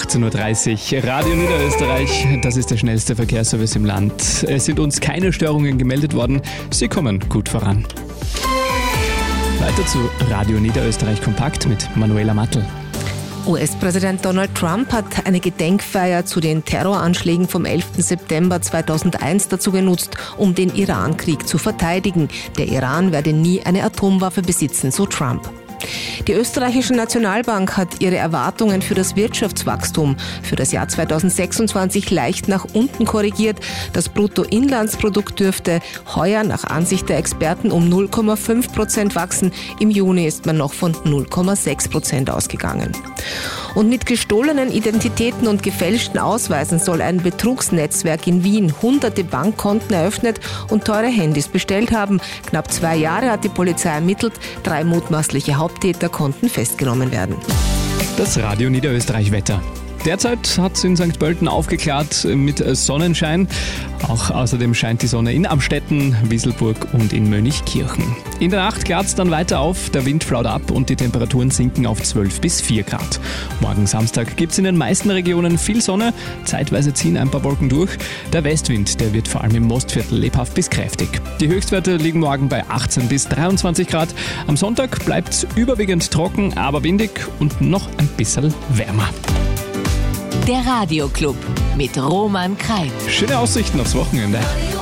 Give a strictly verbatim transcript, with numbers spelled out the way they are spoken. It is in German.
achtzehn Uhr dreißig. Radio Niederösterreich, das ist der schnellste Verkehrsservice im Land. Es sind uns keine Störungen gemeldet worden. Sie kommen gut voran. Weiter zu Radio Niederösterreich Kompakt mit Manuela Mattel. U S-Präsident Donald Trump hat eine Gedenkfeier zu den Terroranschlägen vom elften September zweitausendeins dazu genutzt, um den Irankrieg zu verteidigen. Der Iran werde nie eine Atomwaffe besitzen, so Trump. Die österreichische Nationalbank hat ihre Erwartungen für das Wirtschaftswachstum für das Jahr zweitausendsechsundzwanzig leicht nach unten korrigiert. Das Bruttoinlandsprodukt dürfte heuer nach Ansicht der Experten um null Komma fünf Prozent wachsen. Im Juni ist man noch von null Komma sechs Prozent ausgegangen. Und mit gestohlenen Identitäten und gefälschten Ausweisen soll ein Betrugsnetzwerk in Wien hunderte Bankkonten eröffnet und teure Handys bestellt haben. Knapp zwei Jahre hat die Polizei ermittelt. Drei mutmaßliche Haupttäter konnten festgenommen werden. Das Radio Niederösterreich Wetter. Derzeit hat es in Sankt Pölten aufgeklart mit Sonnenschein. Auch außerdem scheint die Sonne in Amstetten, Wieselburg und in Mönchkirchen. In der Nacht klart es dann weiter auf, der Wind flaut ab und die Temperaturen sinken auf zwölf bis vier Grad. Morgen Samstag gibt es in den meisten Regionen viel Sonne, zeitweise ziehen ein paar Wolken durch. Der Westwind, der wird vor allem im Mostviertel lebhaft bis kräftig. Die Höchstwerte liegen morgen bei achtzehn bis dreiundzwanzig Grad. Am Sonntag bleibt es überwiegend trocken, aber windig und noch ein bisschen wärmer. Der Radioclub mit Roman Krein. Schöne Aussichten aufs Wochenende.